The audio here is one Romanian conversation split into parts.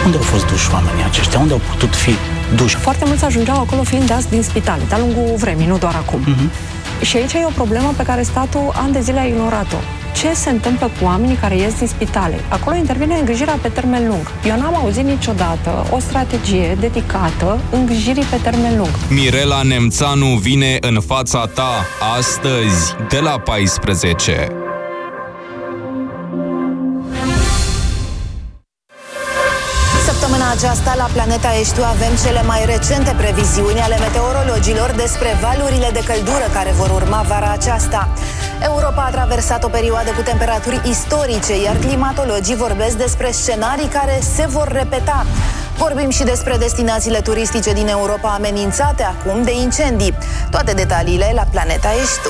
Unde au fost duși oamenii aceștia? Unde au putut fi duși? Foarte mulți ajungeau acolo fiind dați din spitale, de-a lungul vremii, nu doar acum. Și aici e o problemă pe care statul ani de zile a ignorat-o. Ce se întâmplă cu oamenii care ies din spitale? Acolo intervine îngrijirea pe termen lung. Eu n-am auzit niciodată o strategie dedicată îngrijirii pe termen lung. Mirela Nemțanu vine în fața ta astăzi de la 14. Săptămâna aceasta, la Planeta Eștiu, avem cele mai recente previziuni ale meteorologilor despre valurile de căldură care vor urma vara aceasta. Europa a traversat o perioadă cu temperaturi istorice, iar climatologii vorbesc despre scenarii care se vor repeta. Vorbim și despre destinațiile turistice din Europa amenințate acum de incendii. Toate detaliile la Planeta Eștiu.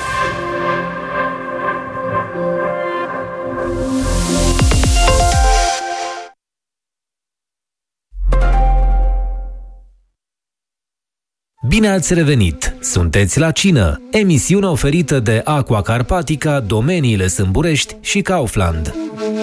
Bine ați revenit! Sunteți la cină, emisiune oferită de Aqua Carpatica, Domeniile Sâmburești și Kaufland.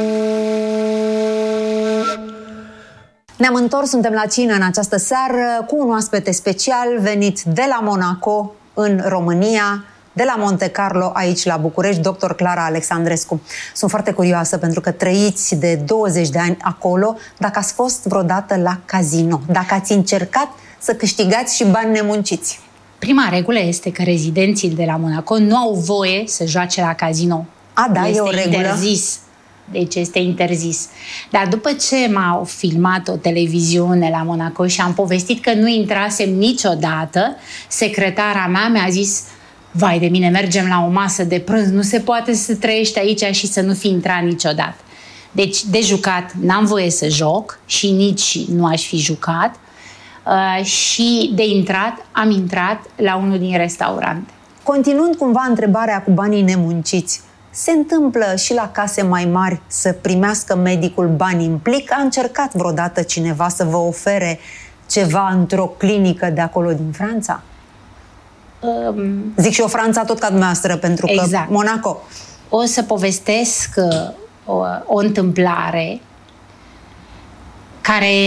Ne-am întors, suntem la cină în această seară cu un oaspete special venit de la Monaco, în România, de la Monte Carlo, aici la București, dr. Clara Alexandrescu. Sunt foarte curioasă pentru că trăiți de 20 de ani acolo, dacă ați fost vreodată la casino, dacă ați încercat să câștigați și bani nemunciți. Prima regulă este că rezidenții de la Monaco nu au voie să joace la casino. Da, este e o regulă. Interzis. Deci este interzis. Dar după ce m-au filmat o televiziune la Monaco și am povestit că nu intrasem niciodată, secretara mea mi-a zis: vai de mine, mergem la o masă de prânz, nu se poate să trăiești aici și să nu fi intrat niciodată. Deci de jucat n-am voie să joc și nici nu aș fi jucat. Și de intrat, am intrat la unul din restaurante. Continuând cumva întrebarea cu banii nemunciți, se întâmplă și la case mai mari să primească medicul bani în plic? A încercat vreodată cineva să vă ofere ceva într-o clinică de acolo din Franța? Zic și eu Franța tot ca dumneavoastră, pentru că exact. Monaco. O să povestesc o întâmplare care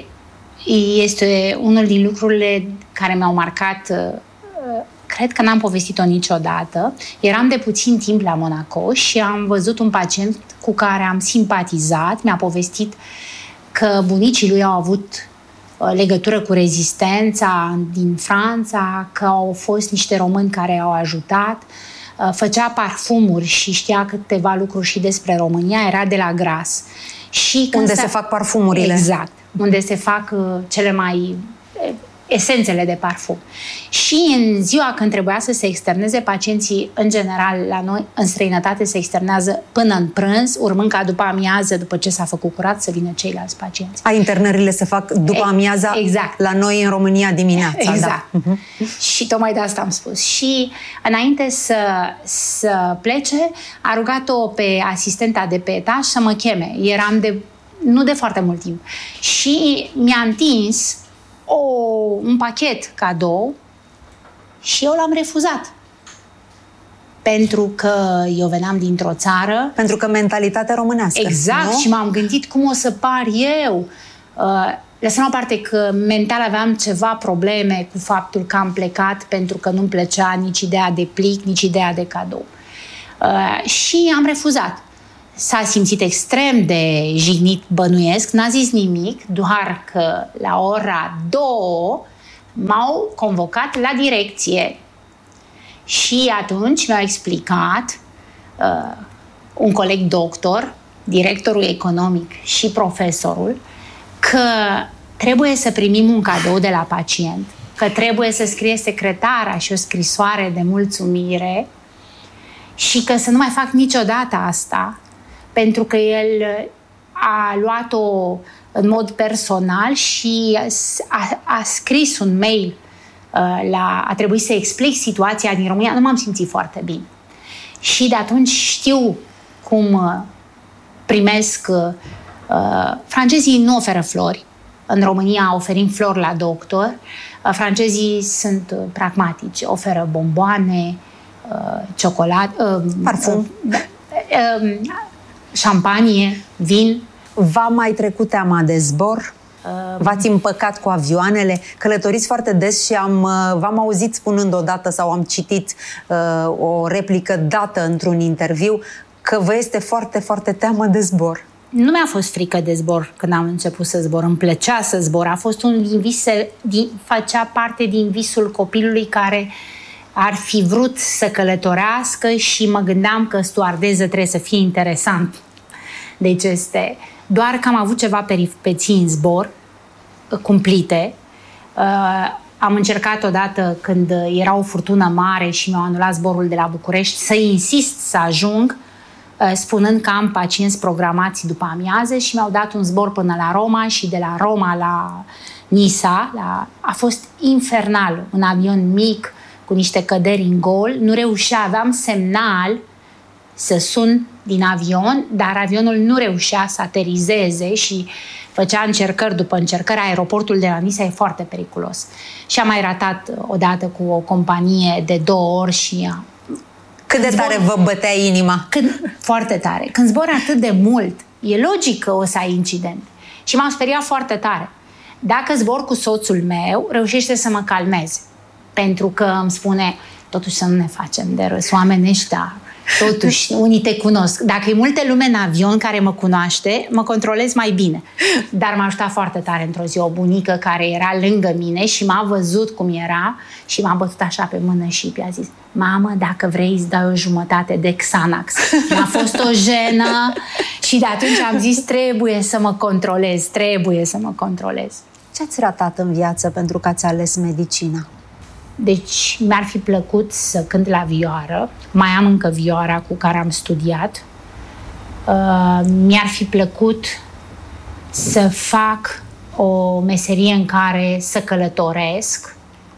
este unul din lucrurile care mi-au marcat. Cred că n-am povestit-o niciodată. Eram de puțin timp la Monaco și am văzut un pacient cu care am simpatizat. Mi-a povestit că bunicii lui au avut legătură cu rezistența din Franța, că au fost niște români care au ajutat. Făcea parfumuri și știa câteva lucruri și despre România. Era de la Gras. Și unde se fac parfumurile. Exact. Unde se fac cele mai esențele de parfum. Și în ziua când trebuia să se externeze, pacienții, în general, la noi, în străinătate, se externează până în prânz, urmând ca după amiază, după ce s-a făcut curat, să vină ceilalți pacienți. Internările se fac după amiaza, exact. La noi în România dimineața. Exact. Da. Și tocmai de asta am spus. Și înainte să plece, a rugat-o pe asistenta de pe etaj să mă cheme. Eram nu de foarte mult timp. Și mi-a întins un pachet cadou și eu l-am refuzat. Pentru că eu veneam dintr-o țară... Pentru că mentalitatea românească. Exact. Nu? Și m-am gândit cum o să par eu. Lăsăm la parte că mental aveam ceva probleme cu faptul că am plecat pentru că nu-mi plăcea nici ideea de plic, nici ideea de cadou. Și am refuzat. S-a simțit extrem de jignit, bănuiesc, n-a zis nimic, doar că la ora 2 m-au convocat la direcție. Și atunci mi-a explicat un coleg doctor, directorul economic și profesorul, că trebuie să primim un cadou de la pacient, că trebuie să scrie secretara și o scrisoare de mulțumire și că să nu mai fac niciodată asta, pentru că el a luat-o în mod personal și a scris un mail a trebuit să explic situația din România. Nu m-am simțit foarte bine. Și de atunci știu cum primesc... francezii nu oferă flori. În România oferim flori la doctor. Francezii sunt pragmatici. Oferă bomboane, ciocolată, parfum, șampanie, vin. V-a mai trecut teama de zbor? V-ați împăcat cu avioanele? Călătoriți foarte des și v-am auzit spunând odată sau am citit o replică dată într-un interviu că vă este foarte, foarte teamă de zbor. Nu mi-a fost frică de zbor când am început să zbor. Îmi plăcea să zbor. A fost un vis, făcea parte din visul copilului care ar fi vrut să călătorească și mă gândeam că stewardeză trebuie să fie interesant. Deci doar că am avut ceva peripeții în zbor, cumplite. Am încercat odată când era o furtună mare și mi-au anulat zborul de la București să insist să ajung, spunând că am pacienți programați după amiază și mi-au dat un zbor până la Roma și de la Roma la Nisa. A fost infernal, un avion mic cu niște căderi în gol, nu reușea, aveam semnal să sun din avion, dar avionul nu reușea să aterizeze și făcea încercări după încercări. Aeroportul de la Nisa e foarte periculos. Și am mai ratat odată cu o companie de 2 ori și... Cât de tare vă bătea inima? Foarte tare. Când zbori atât de mult, e logic că o să ai incidente. Și m-am speriat foarte tare. Dacă zbor cu soțul meu, reușește să mă calmeze. Pentru că îmi spune, totuși să nu ne facem de râs, oamenii ăștia, totuși, unii te cunosc. Dacă e multe lume în avion care mă cunoaște, mă controlez mai bine. Dar m-a ajutat foarte tare într-o zi o bunică care era lângă mine și m-a văzut cum era și m-a bătut așa pe mână și mi-a zis, mamă, dacă vrei îți dau o jumătate de Xanax. Mi-a fost o jenă și de atunci am zis, trebuie să mă controlez. Ce ați ratat în viață pentru că ați ales medicina? Deci mi-ar fi plăcut să cânt la vioară. Mai am încă vioara cu care am studiat. Mi-ar fi plăcut să fac o meserie în care să călătoresc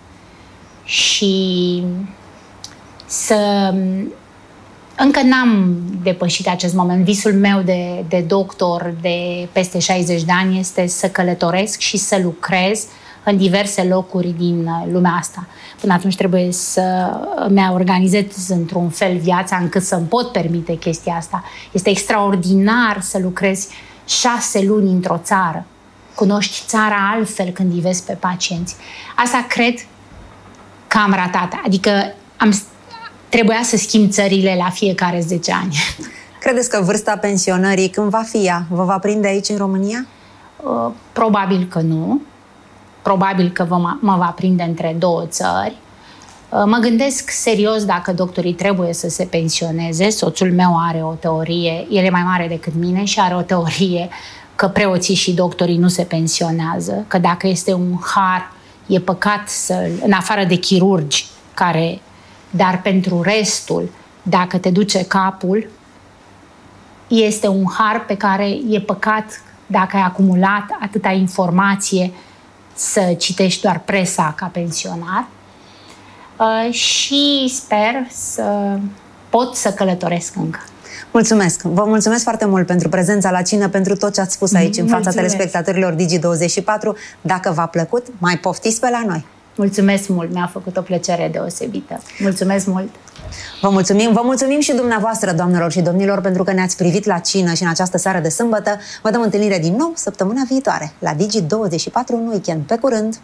și să... Încă n-am depășit acest moment. Visul meu de doctor de peste 60 de ani este să călătoresc și să lucrez în diverse locuri din lumea asta. Până atunci trebuie să mi organizez într-un fel viața încât să-mi pot permite chestia asta. Este extraordinar să lucrezi 6 luni într-o țară. Cunoști țara altfel când îi vezi pe pacienți. Asta cred că am ratat. Adică trebuia să schimb țările la fiecare 10 ani. Credeți că vârsta pensionării, când va fi ea, vă va prinde aici în România? Probabil că nu. Probabil că mă va prinde între 2 țări. Mă gândesc serios dacă doctorii trebuie să se pensioneze. Soțul meu are o teorie, el e mai mare decât mine și are o teorie că preoții și doctorii nu se pensionează, că dacă este un har, e păcat în afară de chirurgi, dar pentru restul, dacă te duce capul, este un har pe care e păcat dacă ai acumulat atâta informație să citești doar presa ca pensionar și sper să pot să călătoresc încă. Mulțumesc! Vă mulțumesc foarte mult pentru prezența la cină, pentru tot ce ați spus aici în fața telespectatorilor Digi24. Dacă v-a plăcut, mai poftiți pe la noi! Mulțumesc mult! Mi-a făcut o plăcere deosebită. Mulțumesc mult! Vă mulțumim și dumneavoastră, doamnelor și domnilor, pentru că ne-ați privit la cină și în această seară de sâmbătă. Vă dăm întâlnire din nou săptămâna viitoare la Digi24 în weekend. Pe curând!